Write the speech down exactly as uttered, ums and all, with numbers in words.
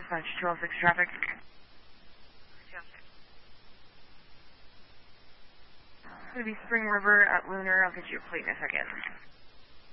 Dispatch two oh six traffic. Maybe Spring River at Lunar. I'll get you a plate in a second.